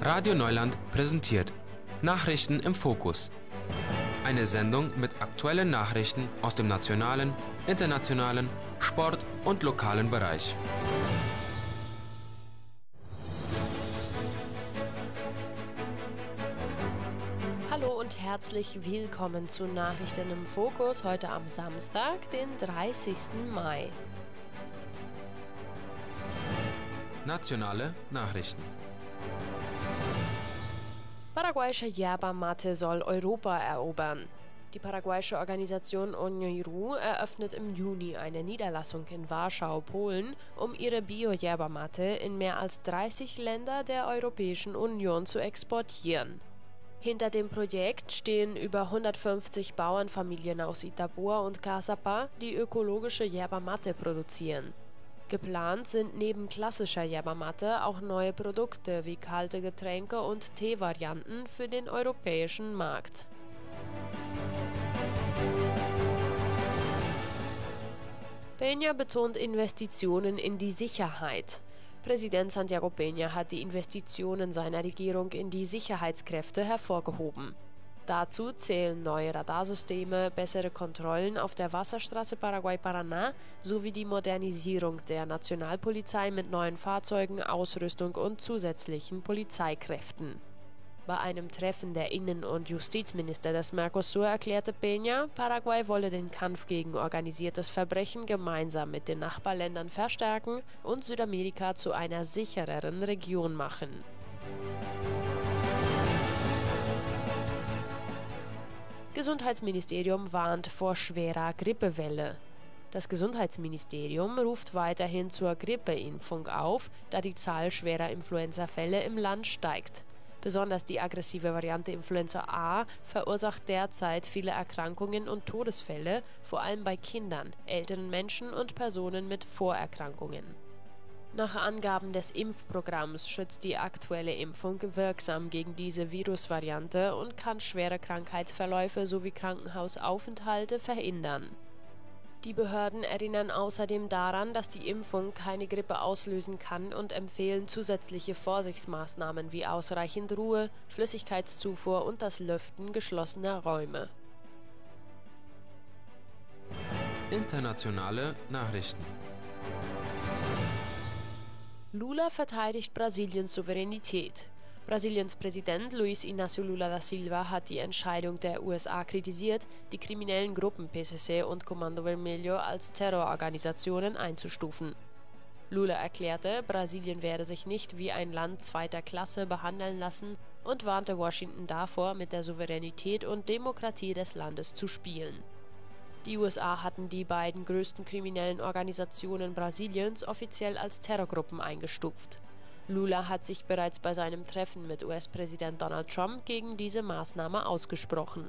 Radio Neuland präsentiert Nachrichten im Fokus. Eine Sendung mit aktuellen Nachrichten aus dem nationalen, internationalen, Sport- und lokalen Bereich. Hallo und herzlich willkommen zu Nachrichten im Fokus heute am Samstag, den 30. Mai. Nationale Nachrichten. Paraguayische Yerba Mate soll Europa erobern. Die paraguayische Organisation Oniru eröffnet im Juni eine Niederlassung in Warschau, Polen, um ihre Bio-Yerba Mate in mehr als 30 Länder der Europäischen Union zu exportieren. Hinter dem Projekt stehen über 150 Bauernfamilien aus Itabua und Caçapá, die ökologische Yerba Mate produzieren. Geplant sind neben klassischer Yerba Mate auch neue Produkte wie kalte Getränke und Teevarianten für den europäischen Markt. Peña betont Investitionen in die Sicherheit. Präsident Santiago Peña hat die Investitionen seiner Regierung in die Sicherheitskräfte hervorgehoben. Dazu zählen neue Radarsysteme, bessere Kontrollen auf der Wasserstraße Paraguay-Paraná sowie die Modernisierung der Nationalpolizei mit neuen Fahrzeugen, Ausrüstung und zusätzlichen Polizeikräften. Bei einem Treffen der Innen- und Justizminister des Mercosur erklärte Peña, Paraguay wolle den Kampf gegen organisiertes Verbrechen gemeinsam mit den Nachbarländern verstärken und Südamerika zu einer sichereren Region machen. Gesundheitsministerium warnt vor schwerer Grippewelle. Das Gesundheitsministerium ruft weiterhin zur Grippeimpfung auf, da die Zahl schwerer Influenzafälle im Land steigt. Besonders die aggressive Variante Influenza A verursacht derzeit viele Erkrankungen und Todesfälle, vor allem bei Kindern, älteren Menschen und Personen mit Vorerkrankungen. Nach Angaben des Impfprogramms schützt die aktuelle Impfung wirksam gegen diese Virusvariante und kann schwere Krankheitsverläufe sowie Krankenhausaufenthalte verhindern. Die Behörden erinnern außerdem daran, dass die Impfung keine Grippe auslösen kann und empfehlen zusätzliche Vorsichtsmaßnahmen wie ausreichend Ruhe, Flüssigkeitszufuhr und das Lüften geschlossener Räume. Internationale Nachrichten. Lula verteidigt Brasiliens Souveränität. Brasiliens Präsident Luiz Inácio Lula da Silva hat die Entscheidung der USA kritisiert, die kriminellen Gruppen PCC und Comando Vermelho als Terrororganisationen einzustufen. Lula erklärte, Brasilien werde sich nicht wie ein Land zweiter Klasse behandeln lassen und warnte Washington davor, mit der Souveränität und Demokratie des Landes zu spielen. Die USA hatten die beiden größten kriminellen Organisationen Brasiliens offiziell als Terrorgruppen eingestuft. Lula hat sich bereits bei seinem Treffen mit US-Präsident Donald Trump gegen diese Maßnahme ausgesprochen.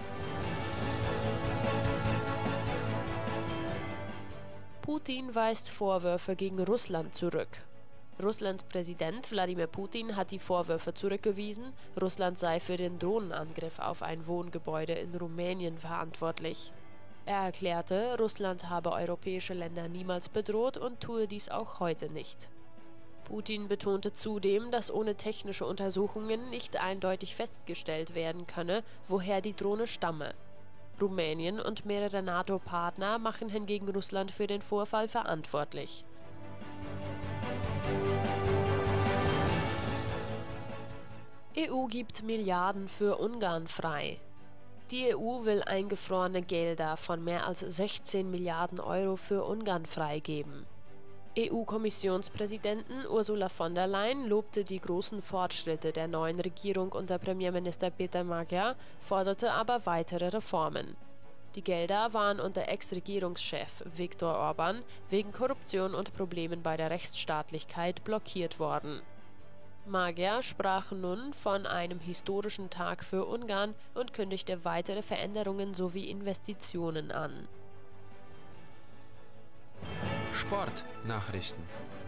Putin weist Vorwürfe gegen Russland zurück. Russlands Präsident Wladimir Putin hat die Vorwürfe zurückgewiesen, Russland sei für den Drohnenangriff auf ein Wohngebäude in Rumänien verantwortlich. Er erklärte, Russland habe europäische Länder niemals bedroht und tue dies auch heute nicht. Putin betonte zudem, dass ohne technische Untersuchungen nicht eindeutig festgestellt werden könne, woher die Drohne stamme. Rumänien und mehrere NATO-Partner machen hingegen Russland für den Vorfall verantwortlich. EU gibt Milliarden für Ungarn frei. Die EU will eingefrorene Gelder von mehr als 16 Milliarden Euro für Ungarn freigeben. EU-Kommissionspräsidentin Ursula von der Leyen lobte die großen Fortschritte der neuen Regierung unter Premierminister Peter Magyar, forderte aber weitere Reformen. Die Gelder waren unter Ex-Regierungschef Viktor Orbán wegen Korruption und Problemen bei der Rechtsstaatlichkeit blockiert worden. Magyar sprach nun von einem historischen Tag für Ungarn und kündigte weitere Veränderungen sowie Investitionen an. Sportnachrichten.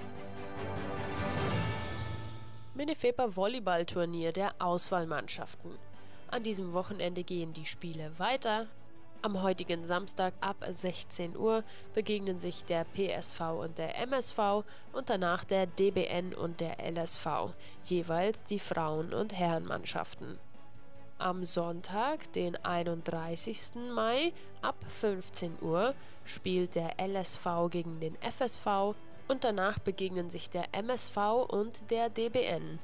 Minifepa Volleyballturnier der Auswahlmannschaften. An diesem Wochenende gehen die Spiele weiter. Am heutigen Samstag ab 16 Uhr begegnen sich der PSV und der MSV und danach der DBN und der LSV, jeweils die Frauen- und Herrenmannschaften. Am Sonntag, den 31. Mai, ab 15 Uhr spielt der LSV gegen den FSV und danach begegnen sich der MSV und der DBN.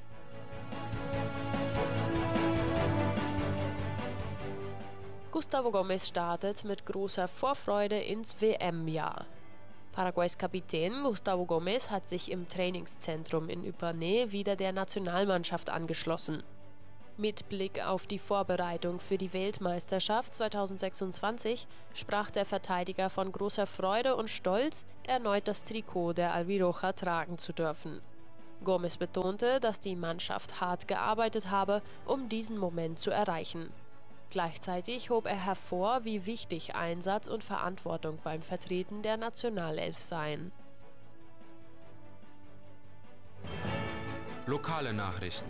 Gustavo Gomes startet mit großer Vorfreude ins WM-Jahr. Paraguays Kapitän Gustavo Gomes hat sich im Trainingszentrum in Ipanema wieder der Nationalmannschaft angeschlossen. Mit Blick auf die Vorbereitung für die Weltmeisterschaft 2026 sprach der Verteidiger von großer Freude und Stolz, erneut das Trikot der Albiroja tragen zu dürfen. Gomes betonte, dass die Mannschaft hart gearbeitet habe, um diesen Moment zu erreichen. Gleichzeitig hob er hervor, wie wichtig Einsatz und Verantwortung beim Vertreten der Nationalelf seien. Lokale Nachrichten.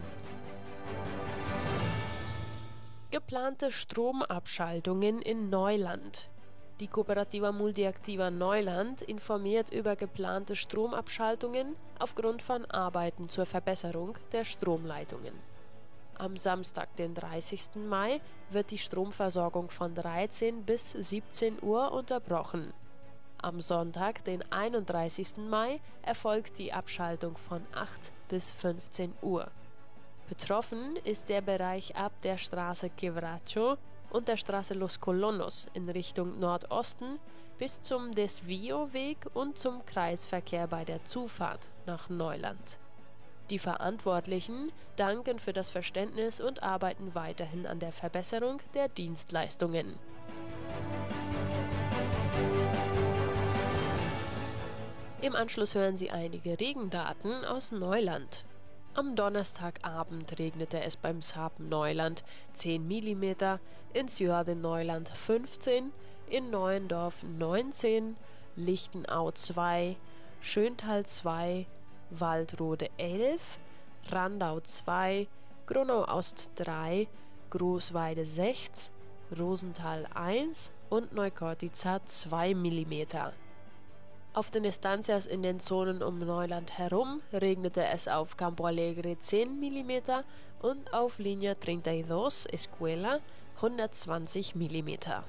Geplante Stromabschaltungen in Neuland. Die Cooperativa Multiactiva Neuland informiert über geplante Stromabschaltungen aufgrund von Arbeiten zur Verbesserung der Stromleitungen. Am Samstag, den 30. Mai, wird die Stromversorgung von 13 bis 17 Uhr unterbrochen. Am Sonntag, den 31. Mai, erfolgt die Abschaltung von 8 bis 15 Uhr. Betroffen ist der Bereich ab der Straße Quebracho und der Straße Los Colonos in Richtung Nordosten bis zum Desvio-Weg und zum Kreisverkehr bei der Zufahrt nach Neuland. Die Verantwortlichen danken für das Verständnis und arbeiten weiterhin an der Verbesserung der Dienstleistungen. Im Anschluss hören Sie einige Regendaten aus Neuland. Am Donnerstagabend regnete es beim Saab Neuland 10 mm, in Ciudad de Neuland 15, in Neuendorf 19, Lichtenau 2, Schöntal 2, Waldrode 11, Randau 2, Gronau-Ost 3, Großweide 6, Rosenthal 1 und Neukortica 2 mm. Auf den Estancias in den Zonen um Neuland herum regnete es auf Campo Alegre 10 mm und auf Línea 32 Escuela 120 mm.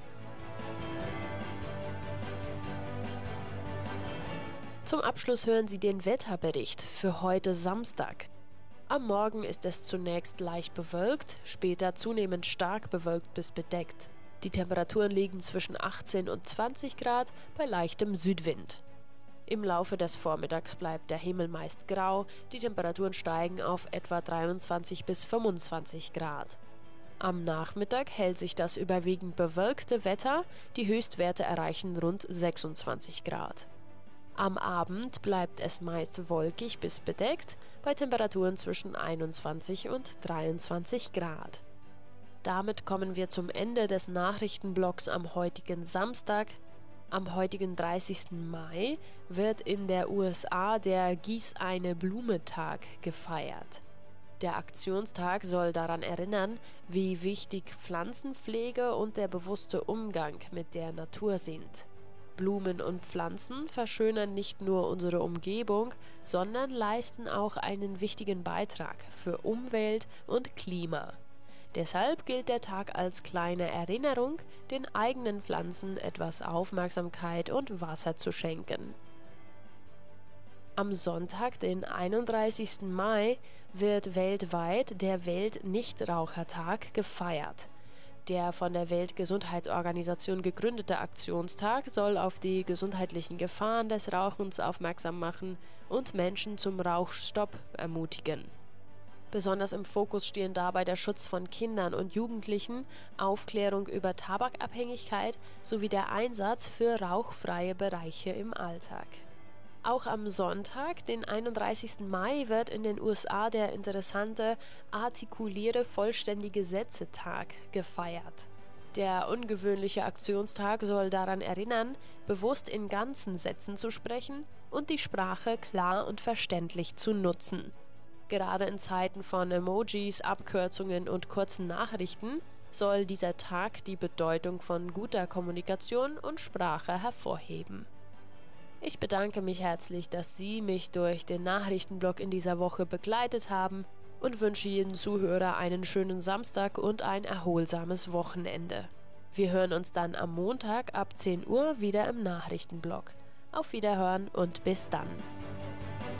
Zum Abschluss hören Sie den Wetterbericht für heute Samstag. Am Morgen ist es zunächst leicht bewölkt, später zunehmend stark bewölkt bis bedeckt. Die Temperaturen liegen zwischen 18 und 20 Grad bei leichtem Südwind. Im Laufe des Vormittags bleibt der Himmel meist grau, die Temperaturen steigen auf etwa 23 bis 25 Grad. Am Nachmittag hält sich das überwiegend bewölkte Wetter, die Höchstwerte erreichen rund 26 Grad. Am Abend bleibt es meist wolkig bis bedeckt, bei Temperaturen zwischen 21 und 23 Grad. Damit kommen wir zum Ende des Nachrichtenblocks am heutigen Samstag. Am heutigen 30. Mai wird in der USA der Gieß eine Blume-Tag gefeiert. Der Aktionstag soll daran erinnern, wie wichtig Pflanzenpflege und der bewusste Umgang mit der Natur sind. Blumen und Pflanzen verschönern nicht nur unsere Umgebung, sondern leisten auch einen wichtigen Beitrag für Umwelt und Klima. Deshalb gilt der Tag als kleine Erinnerung, den eigenen Pflanzen etwas Aufmerksamkeit und Wasser zu schenken. Am Sonntag, den 31. Mai, wird weltweit der Weltnichtrauchertag gefeiert. Der von der Weltgesundheitsorganisation gegründete Aktionstag soll auf die gesundheitlichen Gefahren des Rauchens aufmerksam machen und Menschen zum Rauchstopp ermutigen. Besonders im Fokus stehen dabei der Schutz von Kindern und Jugendlichen, Aufklärung über Tabakabhängigkeit sowie der Einsatz für rauchfreie Bereiche im Alltag. Auch am Sonntag, den 31. Mai, wird in den USA der interessante Artikuliere vollständige Sätze-Tag gefeiert. Der ungewöhnliche Aktionstag soll daran erinnern, bewusst in ganzen Sätzen zu sprechen und die Sprache klar und verständlich zu nutzen. Gerade in Zeiten von Emojis, Abkürzungen und kurzen Nachrichten soll dieser Tag die Bedeutung von guter Kommunikation und Sprache hervorheben. Ich bedanke mich herzlich, dass Sie mich durch den Nachrichtenblock in dieser Woche begleitet haben und wünsche jedem Zuhörer einen schönen Samstag und ein erholsames Wochenende. Wir hören uns dann am Montag ab 10 Uhr wieder im Nachrichtenblock. Auf Wiederhören und bis dann.